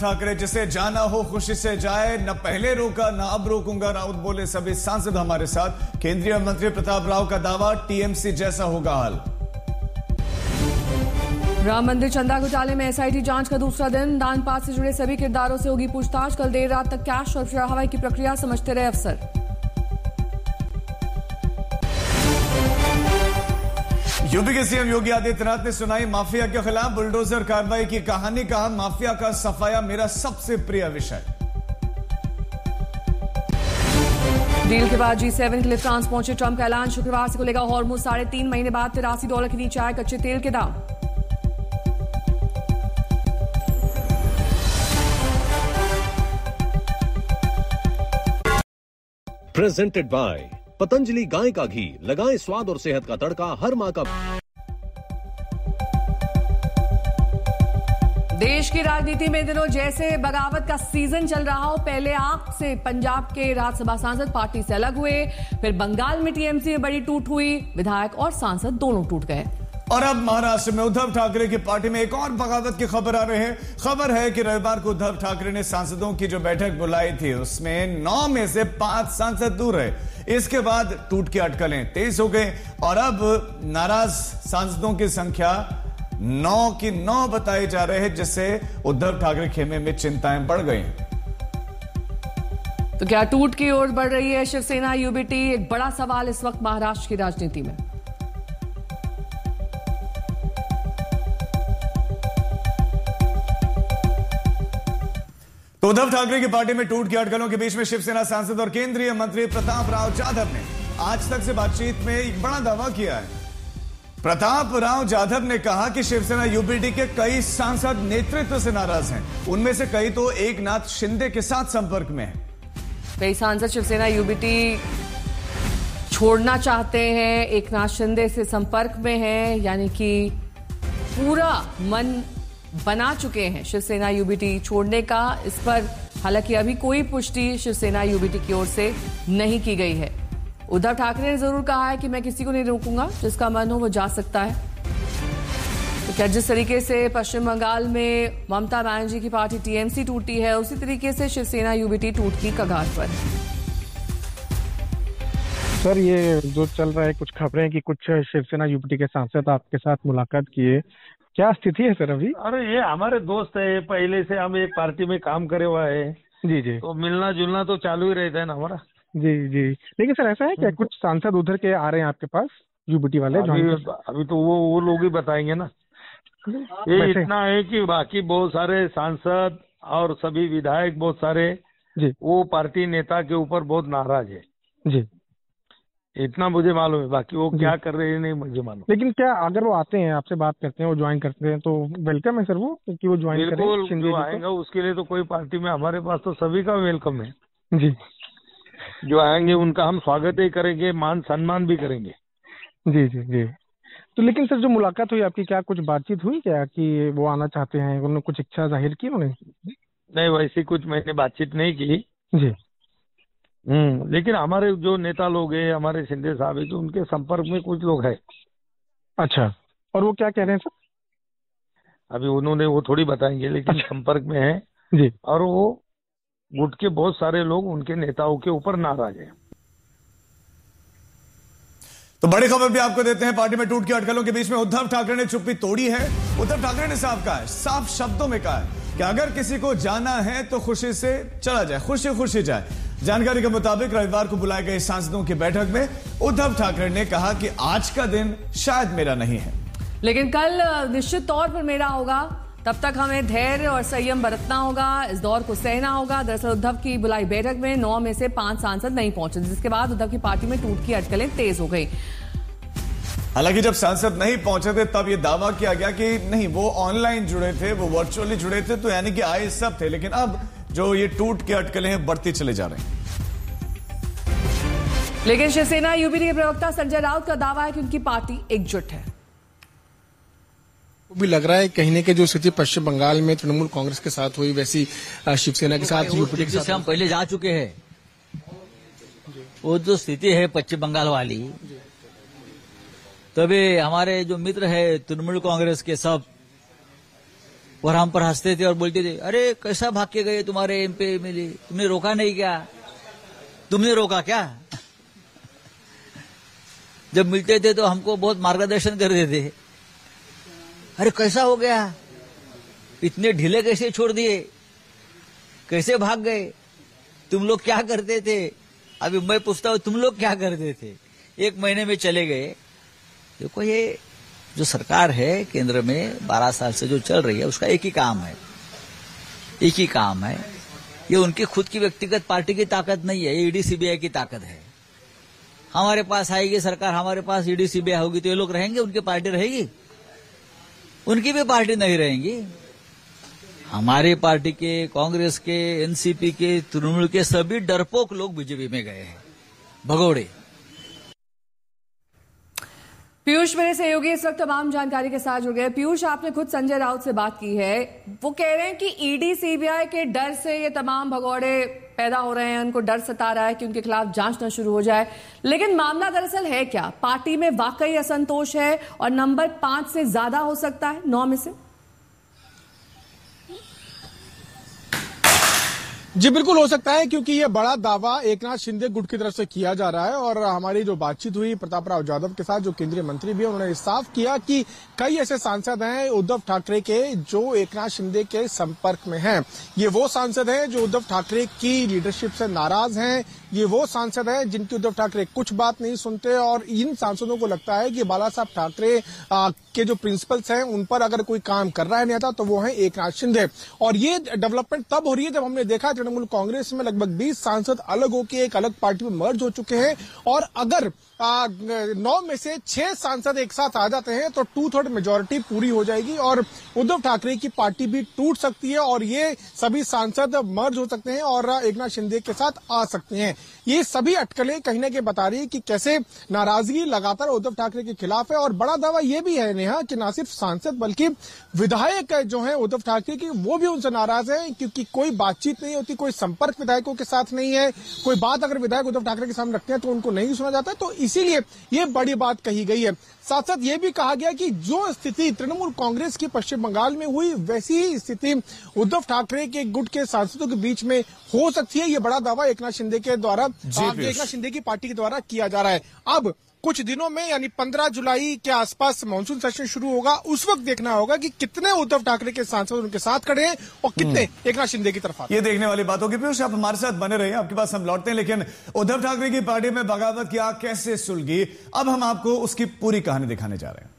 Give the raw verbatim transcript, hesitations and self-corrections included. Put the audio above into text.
ठाकरे जिसे जाना हो खुशी से जाए, न पहले रोका न अब रोकूंगा, राउत बोले सभी सांसद हमारे साथ। केंद्रीय मंत्री प्रताप राव का दावा, टीएमसी जैसा होगा हाल। राम मंदिर चंदा घोटाले में एसआईटी जांच का दूसरा दिन, दान पाठ से जुड़े सभी किरदारों से होगी पूछताछ। कल देर रात तक कैश और हवाई की प्रक्रिया समझते रहे अफसर। यूपी के सीएम योगी आदित्यनाथ ने सुनाई माफिया के खिलाफ बुलडोजर कार्रवाई की कहानी, कहा माफिया का सफाया मेरा सबसे प्रिय विषय। डील के बाद जी सेवन के लिए फ्रांस पहुंचे ट्रंप का ऐलान, शुक्रवार से खुलेगा हॉर्मुज, साढ़े तीन महीने बाद तिरासी डॉलर के नीचे आए कच्चे तेल के दाम। प्रेजेंटेड बाय पतंजलि गाय का घी, लगाएं स्वाद और सेहत का तड़का हर माह का। देश की राजनीति में दिनों जैसे बगावत का सीजन चल रहा हो, पहले आप से पंजाब के राज्यसभा सांसद पार्टी से अलग हुए, फिर बंगाल में टीएमसी में बड़ी टूट हुई, विधायक और सांसद दोनों टूट गए। और अब महाराष्ट्र में उद्धव ठाकरे की पार्टी में एक और बगावत की खबर आ रही है। खबर है कि रविवार को उद्धव ठाकरे ने सांसदों की जो बैठक बुलाई थी, उसमें नौ में से पांच सांसद दूर रहे। इसके बाद टूट की अटकलें तेज हो गई और अब नाराज सांसदों की संख्या नौ की नौ बताई जा रहे हैं, जिससे उद्धव ठाकरे खेमे में चिंताएं बढ़ गई। तो क्या टूट की ओर बढ़ रही है शिवसेना यूबीटी? एक बड़ा सवाल इस वक्त महाराष्ट्र की राजनीति में। तो उद्धव ठाकरे की पार्टी में टूट की अटकलों के बीच में शिवसेना सांसद और केंद्रीय मंत्री प्रताप राव जाधव ने आज तक से बातचीत में एक बड़ा दावा किया है। प्रताप राव जाधव ने कहा कि शिवसेना यूबीटी के कई सांसद नेतृत्व से नाराज हैं, उनमें से कई तो एकनाथ शिंदे के साथ संपर्क में हैं। कई सांसद शिवसेना यूबीटी छोड़ना चाहते हैं, एकनाथ शिंदे से संपर्क में हैं, यानी कि पूरा मन बना चुके हैं शिवसेना यूबीटी छोड़ने का। इस पर हालांकि अभी कोई पुष्टि शिवसेना यूबीटी की ओर से नहीं की गई है। उद्धव ठाकरे ने जरूर कहा है कि मैं किसी को नहीं रोकूंगा, जिसका मन हो वो जा सकता है। तो क्या जिस तरीके से पश्चिम बंगाल में ममता बनर्जी की पार्टी टीएमसी टूटी है, उसी तरीके से शिवसेना यूबीटी टूट की कगार पर है। सर, ये जो चल रहा है, कुछ खबरें कि कुछ शिवसेना यूबीटी के सांसद आपके साथ मुलाकात किए, क्या स्थिति है सर अभी? अरे ये हमारे दोस्त है, पहले से हम एक पार्टी में काम करे हुआ है। जी जी। तो मिलना जुलना तो चालू ही रहता है ना हमारा। जी जी। लेकिन सर ऐसा है क्या कुछ सांसद उधर के आ रहे हैं आपके पास, यूबीटी वाले? अभी, अभी तो वो वो लोग ही बताएंगे ना। ये इतना है कि बाकी बहुत सारे सांसद और सभी विधायक बहुत सारे जी वो पार्टी नेता के ऊपर बहुत नाराज है जी, इतना मुझे मालूम है। बाकी वो क्या कर रहे हैं नहीं मुझे मालूम। लेकिन क्या अगर वो आते हैं, आपसे बात करते हैं, वो ज्वाइन करते हैं, तो वेलकम है सर वो कि वो ज्वाइन करें? बिल्कुल, जो आएगा उसके लिए तो कोई पार्टी में, हमारे पास तो सभी का वेलकम है जी। जो आएंगे उनका हम स्वागत ही करेंगे, मान सम्मान भी करेंगे। जी जी जी। तो लेकिन सर जो मुलाकात हुई आपकी, क्या कुछ बातचीत हुई क्या कि वो आना चाहते हैं? उन्होंने कुछ इच्छा जाहिर की उन्होंने? नहीं, वैसी कुछ मैंने बातचीत नहीं की जी। हम्म लेकिन हमारे जो नेता लोग हैं, हमारे शिंदे साहब है, तो उनके संपर्क में कुछ लोग हैं। अच्छा, और वो क्या कह रहे हैं सर? अभी उन्होंने वो थोड़ी बताएंगे, लेकिन अच्छा। संपर्क में है जी। और वो गुट के बहुत सारे लोग उनके नेताओं के ऊपर नाराज हैं। तो बड़ी खबर भी आपको देते हैं। पार्टी में टूट की अटकलों के बीच में उद्धव ठाकरे ने चुप्पी तोड़ी है। उद्धव ठाकरे ने साफ कहा है, साफ शब्दों में कहा है कि अगर किसी को जाना है तो खुशी से चला जाए, खुशी खुशी जाए। जानकारी के मुताबिक रविवार को बुलाए गए सांसदों की बैठक में उद्धव ठाकरे ने कहा कि आज का दिन शायद मेरा नहीं है, लेकिन कल निश्चित तौर पर मेरा होगा। तब तक हमें धैर्य और संयम बरतना होगा, इस दौर को सहना होगा। दरअसल उद्धव की बुलाई बैठक में नौ में से पांच सांसद नहीं पहुंचे, जिसके बाद उद्धव की पार्टी में टूट की अटकलें तेज हो गई। हालांकि जब सांसद नहीं पहुंचे थे तब यह दावा किया गया कि नहीं, वो ऑनलाइन जुड़े थे, वो वर्चुअली जुड़े थे, तो यानी कि आए सब थे। लेकिन अब जो ये टूट के अटकलें हैं बढ़ती चले जा रहे हैं। लेकिन शिवसेना यूबीटी के प्रवक्ता संजय राउत का दावा है कि उनकी पार्टी एकजुट है। वो भी लग रहा है कहने के जो स्थिति पश्चिम बंगाल में तृणमूल कांग्रेस के साथ हुई, वैसी शिवसेना के साथ यूपीटी के साथ हम पहले जा चुके हैं। वो जो स्थिति है पश्चिम बंगाल वाली, तभी हमारे जो मित्र है तृणमूल कांग्रेस के सब और हम पर हंसते थे और बोलते थे, अरे कैसा भाग के गए तुम्हारे एमपी एमएलए, तुमने रोका नहीं क्या, तुमने रोका क्या? जब मिलते थे तो हमको बहुत मार्गदर्शन करते थे, अरे कैसा हो गया, इतने ढीले कैसे छोड़ दिए, कैसे भाग गए, तुम लोग क्या करते थे? अभी मैं पूछता हूं, तुम लोग क्या करते थे? एक महीने में चले गए। देखो, ये जो सरकार है केंद्र में बारह साल से जो चल रही है, उसका एक ही काम है, एक ही काम है, ये उनकी खुद की व्यक्तिगत पार्टी की ताकत नहीं है, ये ईडी सीबीआई की ताकत है। हमारे पास आएगी सरकार, हमारे पास ईडी सीबीआई होगी तो ये लोग रहेंगे, उनकी पार्टी रहेगी? उनकी भी पार्टी नहीं रहेंगी। हमारी पार्टी के, कांग्रेस के, एनसीपी के, तृणमूल के सभी डरपोक लोग बीजेपी में गए हैं, भगोड़े। पीयूष मेरे सहयोगी इस वक्त तमाम जानकारी के साथ जुड़ गए। पीयूष, आपने खुद संजय राउत से बात की है, वो कह रहे हैं कि ईडी सीबीआई के डर से ये तमाम भगौड़े पैदा हो रहे हैं, उनको डर सता रहा है कि उनके खिलाफ जांच न शुरू हो जाए। लेकिन मामला दरअसल है क्या? पार्टी में वाकई असंतोष है और नंबर पांच से ज्यादा हो सकता है, नौ में से? जी बिल्कुल हो सकता है, क्योंकि ये बड़ा दावा एकनाथ शिंदे गुट की तरफ से किया जा रहा है। और हमारी जो बातचीत हुई प्रताप राव जाधव के साथ, जो केंद्रीय मंत्री भी है, उन्होंने साफ किया कि कई ऐसे सांसद हैं उद्धव ठाकरे के जो एकनाथ शिंदे के संपर्क में हैं। ये वो सांसद हैं जो उद्धव ठाकरे की लीडरशिप से नाराज हैं, ये वो सांसद हैं जिनकी उद्धव ठाकरे कुछ बात नहीं सुनते, और इन सांसदों को लगता है कि बाला साहब ठाकरे के जो प्रिंसिपल्स हैं उन पर अगर कोई काम कर रहा है नहीं आता तो वो है एकनाथ शिंदे। और ये डेवलपमेंट तब हो रही है जब हमने देखा तृणमूल कांग्रेस में लगभग बीस सांसद अलग होकर एक अलग पार्टी में मर्ज हो चुके हैं, और अगर आ, नौ में से छह सांसद एक साथ आ जाते हैं तो टू थर्ड मेजोरिटी पूरी हो जाएगी और उद्धव ठाकरे की पार्टी भी टूट सकती है, और ये सभी सांसद मर्ज हो सकते हैं और एकनाथ शिंदे के साथ आ सकते हैं। ये सभी अटकलें कहीं ना कहीं बता रही है कि कैसे नाराजगी लगातार उद्धव ठाकरे के खिलाफ है। और बड़ा दावा यह भी है नेहा कि ना सिर्फ सांसद बल्कि विधायक जो है उद्धव ठाकरे की, वो भी उनसे नाराज है, क्योंकि कोई बातचीत नहीं होती, कोई संपर्क विधायकों के साथ नहीं है, कोई बात अगर विधायक उद्धव ठाकरे के सामने रखते हैं तो उनको नहीं सुना जाता, तो इसीलिए ये बड़ी बात कही गई है। साथ साथ ये भी कहा गया कि जो स्थिति तृणमूल कांग्रेस की पश्चिम बंगाल में हुई, वैसी ही स्थिति उद्धव ठाकरे के गुट के सांसदों के बीच में हो सकती है। ये बड़ा दावा एकनाथ शिंदे के द्वारा, एकनाथ शिंदे की पार्टी के द्वारा किया जा रहा है। अब कुछ दिनों में यानी पंद्रह जुलाई के आसपास मानसून सेशन शुरू होगा, उस वक्त देखना होगा कि कितने उद्धव ठाकरे के सांसद उनके साथ खड़े हैं और कितने एकनाथ शिंदे की तरफ आते हैं। ये देखने वाली बात होगी। पीयूष, आप हमारे साथ बने रहिए, आपके पास हम लौटते हैं। लेकिन उद्धव ठाकरे की पार्टी में बगावत की आग कैसे सुलगी, अब हम आपको उसकी पूरी कहानी दिखाने जा रहे हैं।